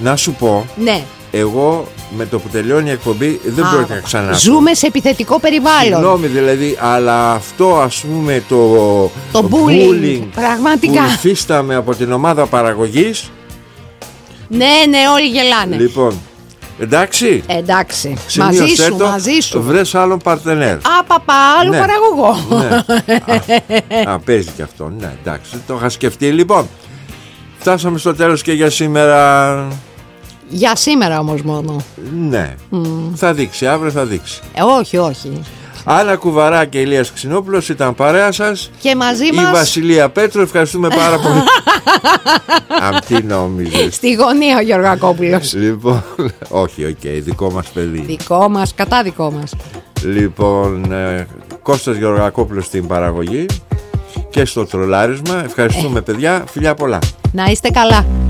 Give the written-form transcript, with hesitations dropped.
Να σου πω. Ναι. Εγώ με το που τελειώνει η εκπομπή δεν πρόκειται να ξανά. Ζούμε σε επιθετικό περιβάλλον. Συγγνώμη δηλαδή, αλλά αυτό ας πούμε το bullying πραγματικά που υφίσταμε από την ομάδα παραγωγής. Ναι, όλοι γελάνε. Λοιπόν, εντάξει. Εντάξει. Μαζί σου. Βρες άλλον παρτενέρ. Άλλο παραγωγό. Ναι. Παίζει και αυτό. Ναι, εντάξει, το είχα σκεφτεί. Λοιπόν, φτάσαμε στο τέλος και για σήμερα. Για σήμερα όμως μόνο. Ναι. Θα δείξει, αύριο θα δείξει. Όχι. Άννα Κουβαρά και Ηλίας Ξινόπουλος ήταν παρέα σας. Και μαζί μας η Βασιλεία Πέτρου. Ευχαριστούμε πάρα πολύ. Τι νόμιζες? Στη γωνία ο Γεωργακόπουλος. Λοιπόν, όχι, δικό μας παιδί. Δικό μας, κατά δικό μας. Λοιπόν, Κώστας Γεωργακόπουλος στην παραγωγή και στο τρολάρισμα. Ευχαριστούμε παιδιά, φιλιά πολλά. Να είστε καλά.